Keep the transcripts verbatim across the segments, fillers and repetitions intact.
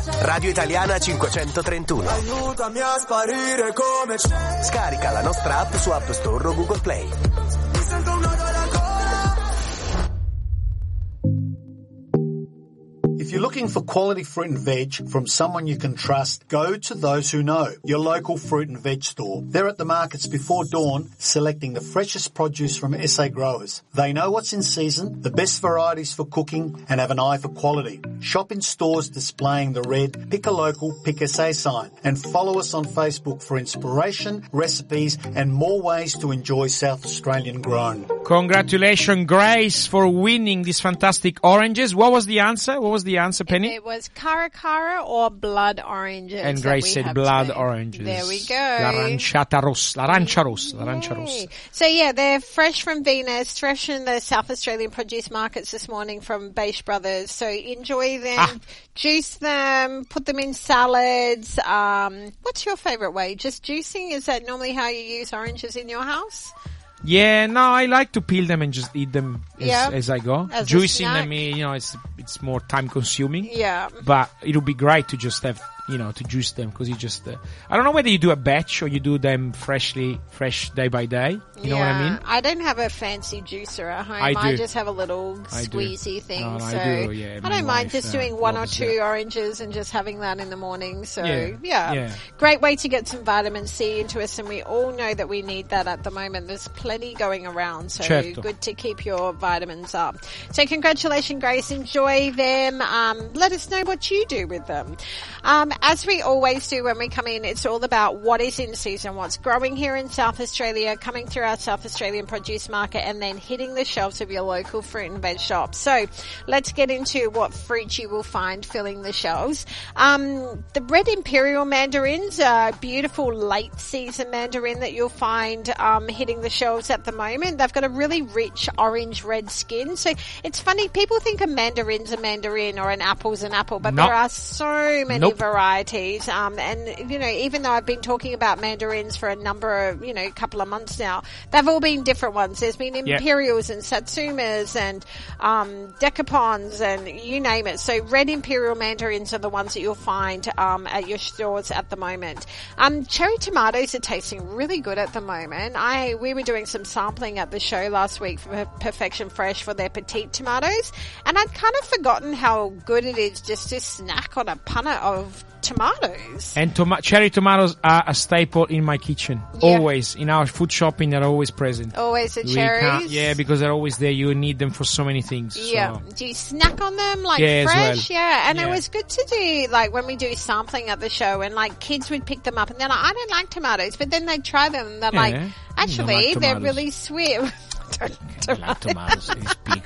Radio Italiana cinquecentotrentuno. Aiutami a sparire come c'è. Scarica la nostra app su App Store o Google Play. Mi sento un nodo alla gola. If you're looking for quality fruit and veg from someone you can trust, go to Those Who Know, your local fruit and veg store. They're at the markets before dawn, selecting the freshest produce from S A growers. They know what's in season, the best varieties for cooking, and have an eye for quality. Shop in stores displaying the red Pick a Local, Pick S A sign, and follow us on Facebook for inspiration, recipes, and more ways to enjoy South Australian grown. Congratulations, Grace, for winning these fantastic oranges. What was the answer? What was the answer, Penny? It was Cara Cara or blood oranges. And Grace said blood today. oranges. There we go. L'aranciata rossa. L'arancia rossa. L'arancia rossa. So yeah, they're fresh from Venus, fresh in the South Australian produce markets this morning from Beish Brothers. So enjoy them, ah. juice them, put them in salads. Um, what's your favourite way? Just juicing? Is that normally how you use oranges in your house? Yeah, no, I like to peel them and just eat them as, yeah. as I go. As Juicing them, you know, it's it's more time consuming. Yeah. But it would be great to just have, you know, to juice them because you just, uh, I don't know whether you do a batch or you do them freshly, fresh day by day. You know yeah. what I mean? I don't have a fancy juicer at home. I do. I just have a little squeezy thing. No, no, so I do, yeah. I don't mind wife, just uh, doing one or two that. oranges and just having that in the morning. So yeah. Yeah. yeah. Great way to get some vitamin C into us, and we all know that we need that at the moment. There's plenty going around, so Certo. Good to keep your vitamins up. So congratulations, Grace. Enjoy them. Um, let us know what you do with them. Um, as we always do when we come in, it's all about what is in season, what's growing here in South Australia, coming through our South Australian produce market, and then hitting the shelves of your local fruit and veg shop. So let's get into what fruit you will find filling the shelves. Um, the red imperial mandarins are beautiful late season mandarin that you'll find um, hitting the shelves at the moment. They've got a really rich orange red skin. So it's funny, people think a mandarin's a mandarin or an apple's an apple, but nope. there are so many nope. varieties. Um, and, you know, even though I've been talking about mandarins for a number of, you know, couple of months now, they've all been different ones. There's been imperials yeah. and satsumas and um, decapons and you name it. So red imperial mandarins are the ones that you'll find um, at your stores at the moment. Um, cherry tomatoes are tasting really good at the moment. I we were doing some sampling at the show last week for Perfection Fresh for their petite tomatoes, and I'd kind of forgotten how good it is just to snack on a punnet of tomatoes. And toma- cherry tomatoes are a staple in my kitchen. Yeah. Always. In our food shopping, they're always present. Always the We cherries? can't- Yeah, because they're always there. You need them for so many things. Yeah. So. Do you snack on them like Yeah, as fresh? well. Yeah. And Yeah. it was good to do, like, when we do sampling at the show and, like, kids would pick them up and they're like, I don't like tomatoes. But then they'd try them and they're Yeah. like, You actually, don't like they're tomatoes. really sweet. I like tomatoes. They speak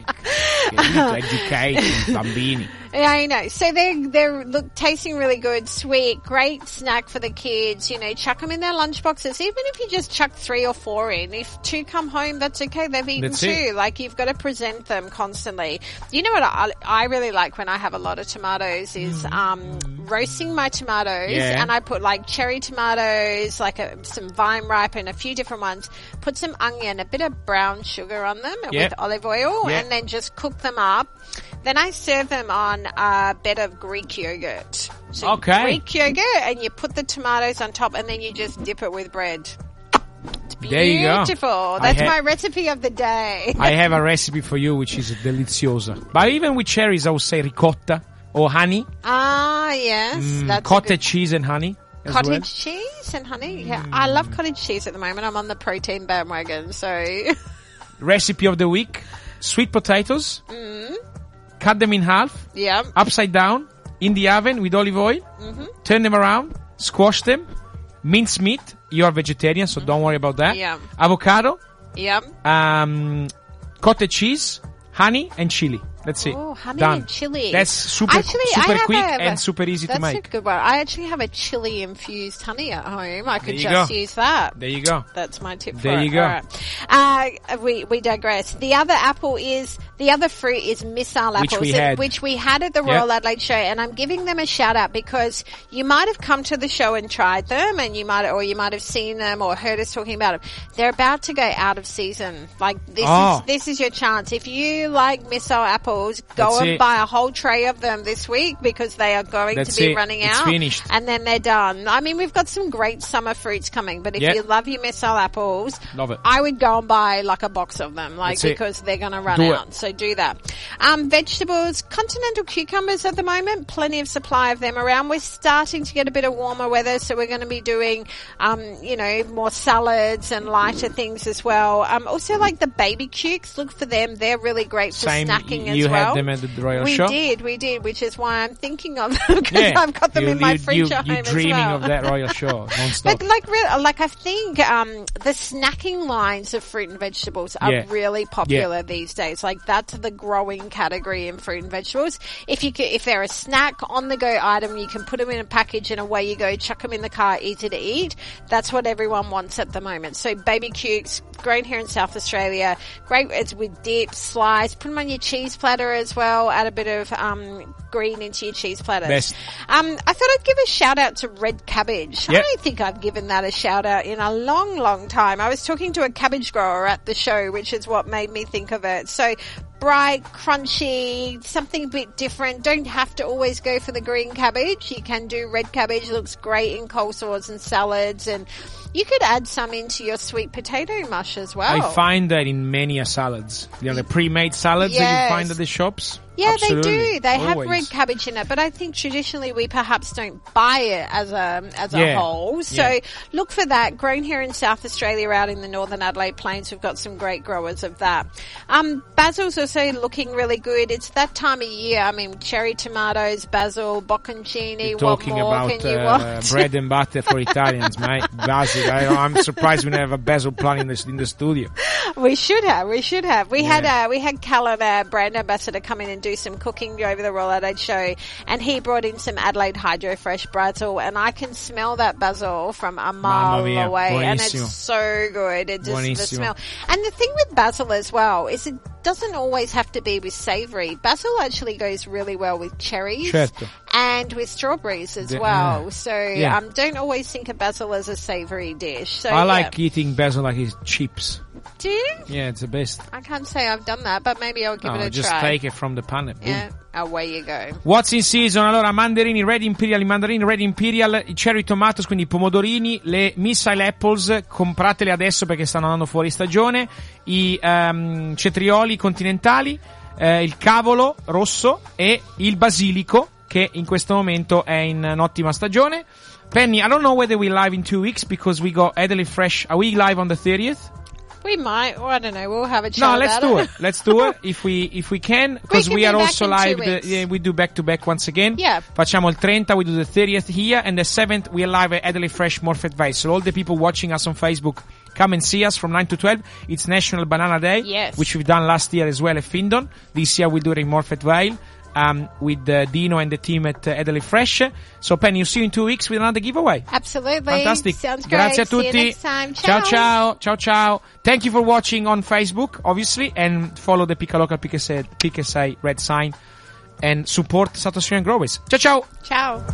like education, bambini. Yeah, I know. So they're, they're look, tasting really good, sweet, great snack for the kids. You know, chuck them in their lunchboxes. Even if you just chuck three or four in, if two come home, that's okay. They've eaten That's two. it. Like, you've got to present them constantly. You know what I, I really like when I have a lot of tomatoes is um, roasting my tomatoes. Yeah. And I put, like, cherry tomatoes, like a, some vine ripe and a few different ones. Put some onion, a bit of brown sugar on them Yep. with olive oil, Yep. and then just cook them up. Then I serve them on a bed of Greek yogurt. So Okay. Greek yogurt, and you put the tomatoes on top, and then you just dip it with bread. It's beautiful. There you go. That's I ha- my recipe of the day. I have a recipe for you which is deliciosa. But even with cherries, I would say ricotta or honey. Ah, yes. Mm, that's a cottage good- cheese and honey. as Cottage well. cheese and honey. Yeah, I love cottage cheese at the moment. I'm on the protein bandwagon, so Recipe of the week. Sweet potatoes. mm, Cut them in half. yeah. Upside down. In the oven with olive oil. Mm-hmm. Turn them around. Squash them. Mince meat. You are vegetarian, so don't worry about that. Yeah. Avocado. Yeah. Um, cottage cheese. Honey and chili. That's it. Oh, honey Done. and chili. That's super, Actually, I super have quick a- and super easy That's to make. a good one. I actually have a chili infused honey at home. I could There you just go. use that. There you go. That's my tip for There it. you go. All right. Uh, we, we digress. The other apple is, the other fruit is missile Which apples, we that- had. which we had at the Yep. Royal Adelaide Show, and I'm giving them a shout out because you might have come to the show and tried them, and you might, or you might have seen them or heard us talking about them. They're about to go out of season. Like, this Oh. is, this is your chance. If you like missile apples, apples, go That's and it. buy a whole tray of them this week because they are going That's to be it. running It's out. finished. And then they're done. I mean, we've got some great summer fruits coming, but if Yeah. you love your missile apples, Love it. I would go and buy like a box of them, like That's it. because they're going to run Do it. out. So do that. Um, vegetables, continental cucumbers at the moment, plenty of supply of them around. We're starting to get a bit of warmer weather, so we're going to be doing, um, you know, more salads and lighter things as well. Um, also like the baby cukes, look for them. They're really great for Same, snacking you as well. had them at the Royal we Show? did, we did, which is why I'm thinking of them because Yeah. I've got them you, in my you, fridge you, at You're home dreaming as well. of that Royal Show non-stop. But like, re- like I think um, the snacking lines of fruit and vegetables are Yeah. really popular these days. Like that's the growing category in fruit and vegetables. If you could, if they're a snack on the go item, you can put them in a package and away you go. Chuck them in the car, easy to eat. That's what everyone wants at the moment. So baby cukes, grown here in South Australia, great. It's with dip, slice. Put them on your cheese platter as well. Add a bit of um, green into your cheese platters. Best. Um, I thought I'd give a shout out to red cabbage. I Yep. don't think I've given that a shout out in a long, long time. I was talking to a cabbage grower at the show, which is what made me think of it. So bright, crunchy, something a bit different. Don't have to always go for the green cabbage. You can do red cabbage. Looks great in coleslaws and salads, and you could add some into your sweet potato mush as well. I find that in many a salads. You know, the pre-made salads that Yes. you find at the shops. Yeah, Absolutely. they do. They have Always. red cabbage in it, but I think traditionally we perhaps don't buy it as a as a Yeah. whole. So Yeah. look for that. Grown here in South Australia, out in the Northern Adelaide Plains, we've got some great growers of that. Um, basil's also looking really good. It's that time of year. I mean, cherry tomatoes, basil, bocconcini. You're What talking more about can you uh, want? bread and butter for Italians, mate. Basil. I, I'm surprised we don't have a basil plant in the, in the studio. We should have. We should have. We had Yeah. uh, we had Callum, our brand ambassador, come in and do some cooking over the Royal Adelaide show, and he brought in some Adelaide Hydro Fresh basil, and I can smell that basil from a mile Mamma mia, away, and buonissimo. it's so good. It just the Buonissimo. smell. And the thing with basil as well is it doesn't always have to be with savoury. Basil actually goes really well with cherries Certo. and with strawberries as The- well. uh, so yeah. um, don't always think of basil as a savoury dish. So I like yeah. eating basil like it's chips. Do you? Yeah, it's the best. I can't say I've done that, but maybe I'll give No, it a just try. take it from the pan. Boom. Yeah, away you go. What's in season? Allora, mandarini Red Imperial, i mandarini Red Imperial, i cherry tomatoes, quindi i pomodorini, le missile apples, compratele adesso perché stanno andando fuori stagione, i um, cetrioli continentali, eh, il cavolo rosso e il basilico, che in questo momento è in un'ottima stagione. Penny, I don't know whether we're live in two weeks because we got Adelaide Fresh. Are we live on the thirtieth? We might, or I don't know, we'll have a chat No, let's about do it. Let's do it if we if we can, because can we, be are back also in two live. The, weeks. yeah, we do back to back once again. Yeah. Facciamo il thirtieth, we do the thirtieth here, and the seventh we are live at Adelaide Fresh Morphet Vale. So all the people watching us on Facebook, come and see us from nine to twelve. It's National Banana Day, Yes. which we've done last year as well at Findon. This year we do it in Morphet Vale. Um, with uh, Dino and the team at uh, Adelaide Fresh. So Penny, you'll see you in two weeks with another giveaway. Absolutely. Fantastic. Sounds great. Grazie a See you tutti. next time. Ciao Ciao. ciao. Ciao ciao. Thank you for watching on Facebook, obviously, and follow the Pick a Local Pick a Say, Pick a Say red sign and support South Australian growers. Ciao ciao. Ciao.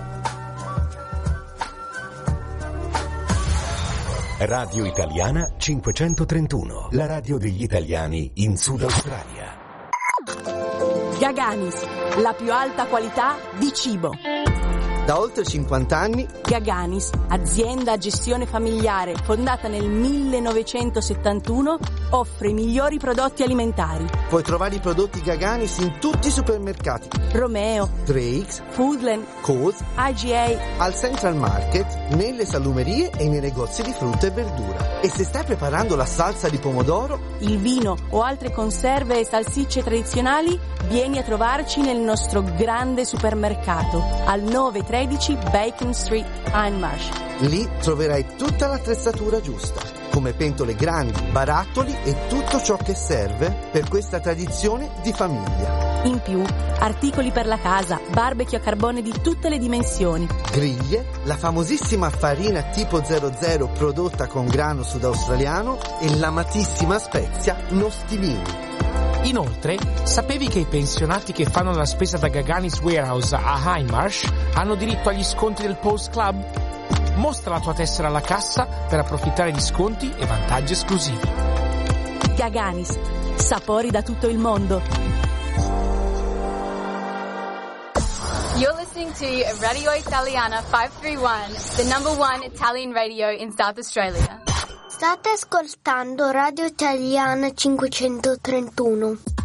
Radio Italiana cinquecentotrentuno, la radio degli italiani in Sud Australia. Gaganis, la più alta qualità di cibo. Da oltre cinquanta anni Gaganis, azienda a gestione familiare fondata nel millenovecentosettantuno, offre i migliori prodotti alimentari. puoi trovare i prodotti Gaganis in tutti i supermercati, Romeo, tre X, Foodland, Coles, I G A. al Central Market, nelle salumerie e nei negozi di frutta e verdura. E se stai preparando la salsa di pomodoro, Il vino o altre conserve e salsicce tradizionali, vieni a trovarci nel nostro grande supermercato al nove tredici Bacon Street, Hindmarsh. lì troverai tutta l'attrezzatura giusta, come pentole grandi, barattoli e tutto ciò che serve per questa tradizione di famiglia. In più, articoli per la casa, barbecue a carbone di tutte le dimensioni. Griglie, la famosissima farina tipo zero zero prodotta con grano sudaustraliano e l'amatissima spezia nostivini. Inoltre, sapevi che i pensionati che fanno la spesa da Gaganis Warehouse a Hindmarsh hanno diritto agli sconti del Post Club? Mostra la tua tessera alla cassa per approfittare di sconti e vantaggi esclusivi. Gaganis, sapori da tutto il mondo. listening to Radio Italiana five three one, the number one Italian radio in South Australia. State ascoltando Radio Italiana cinquecentotrentuno.